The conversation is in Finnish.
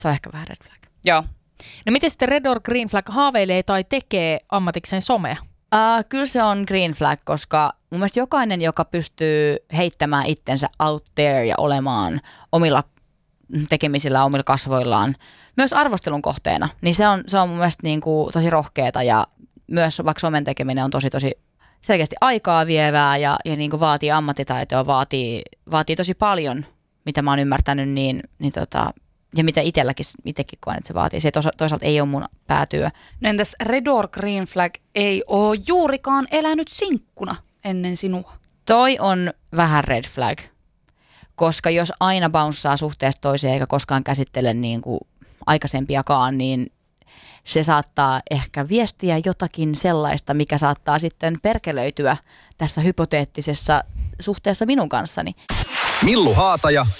Se on ehkä vähän red flag. Joo. No miten sitten red or green flag haaveilee tai tekee ammatikseen somea? Kyllä se on green flag, koska mun mielestä jokainen, joka pystyy heittämään itsensä out there ja olemaan omilla tekemisillä, omilla kasvoillaan, myös arvostelun kohteena, niin se on mun mielestä niin kuin tosi rohkeeta ja myös vaikka somen tekeminen on tosi selkeästi aikaa vievää ja niin kuin vaatii ammattitaitoa, vaatii tosi paljon, mitä mä oon ymmärtänyt, ja mitä itsekin koen, että se vaatii. Se toisaalta ei ole mun päätyö. No entäs red or green flag ei ole juurikaan elänyt sinkkuna ennen sinua? Toi on vähän red flag, koska jos aina bouncea suhteesta toiseen eikä koskaan käsittele niin kuin aikaisempiakaan, niin se saattaa ehkä viestiä jotakin sellaista, mikä saattaa sitten perkelöityä tässä hypoteettisessa suhteessa minun kanssani. Millu Haataja